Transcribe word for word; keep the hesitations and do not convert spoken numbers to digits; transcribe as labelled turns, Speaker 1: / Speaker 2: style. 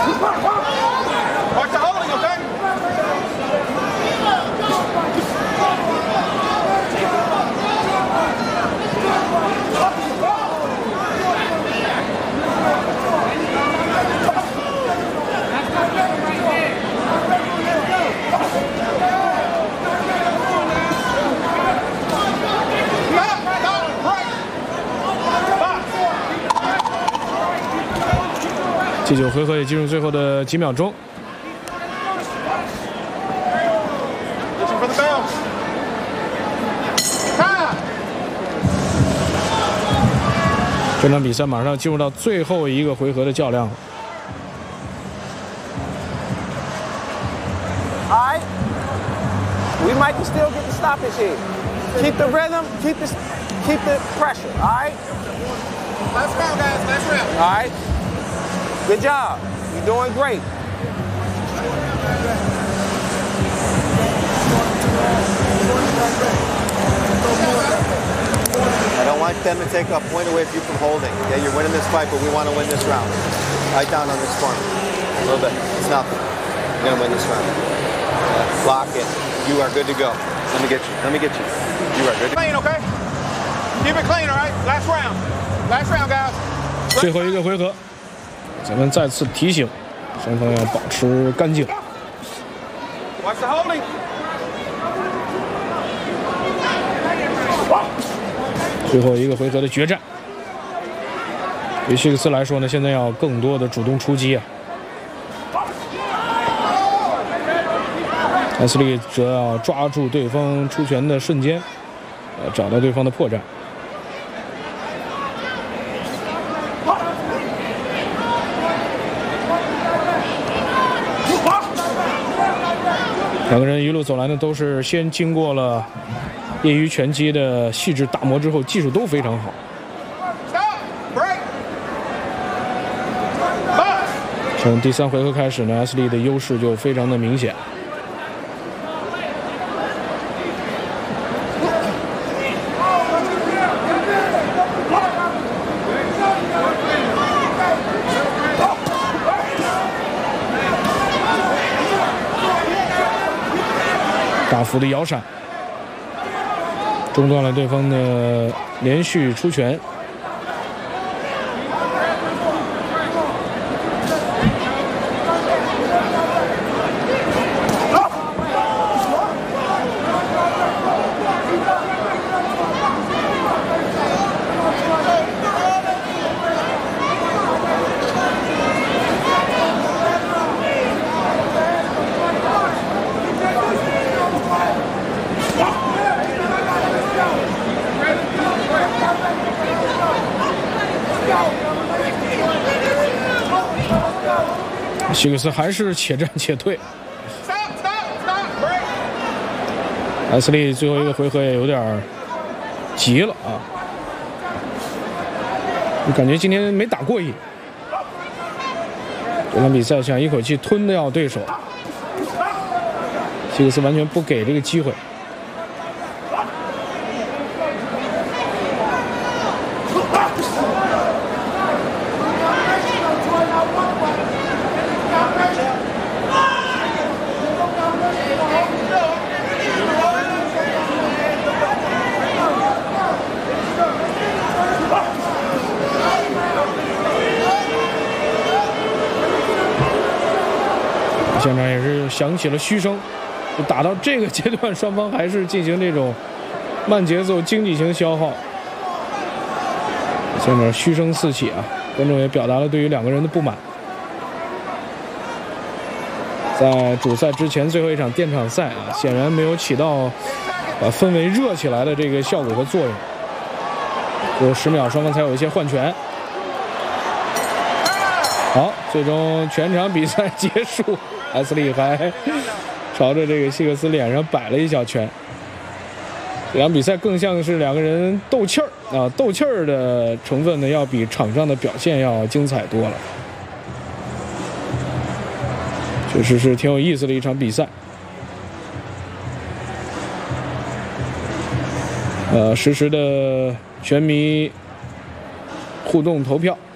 Speaker 1: Watch the holding, okay?
Speaker 2: 第九回合也进入最后的几秒钟。这场比赛马上进入到最后一个回合的较量了。
Speaker 3: All right, we might still get the stoppage here. Keep the rhythm, keep the, keep the pressure. All right.
Speaker 1: Last round, guys. Last round.
Speaker 3: All right. Good job. You're doing great.
Speaker 4: I don't want them to take a point away from you from holding. Yeah, you're winning this fight, but we want to win this round. Right down on this corner. A little bit. It's nothing. You're going to win this round. Yeah. Lock it. You are good to go. Let me get you. Let me get you. You are good to go.
Speaker 1: Clean, okay? Keep it clean, all right? Last round. Last round, guys.
Speaker 2: 最后一个回合，咱们再次提醒双方要保持干净。
Speaker 1: Watch the holding.
Speaker 2: 最后一个回合的决战，对希克斯来说呢，现在要更多的主动出击啊。埃斯利则要抓住对方出拳的瞬间，呃，找到对方的破绽。两个人一路走来呢，都是先经过了业余拳击的细致打磨之后，技术都非常好。从第三回合开始呢，埃斯利的优势就非常的明显。大幅的摇闪，中断了对方的连续出拳。希克斯还是且战且退。埃斯利最后一个回合也有点急了啊，我感觉今天没打过瘾。这场比赛想一口气吞掉对手，希克斯完全不给这个机会。现场也是响起了嘘声，打到这个阶段，双方还是进行这种慢节奏经济型消耗。现场嘘声四起啊，观众也表达了对于两个人的不满。在主赛之前最后一场电场赛啊，显然没有起到把氛围热起来的这个效果和作用。有十秒，双方才有一些换拳。好，最终全场比赛结束。埃斯利还朝着这个希克斯脸上摆了一小拳。这场比赛更像是两个人斗气儿啊，斗气儿的成分呢，要比场上的表现要精彩多了。确实是挺有意思的一场比赛。呃，实时的拳迷互动投票。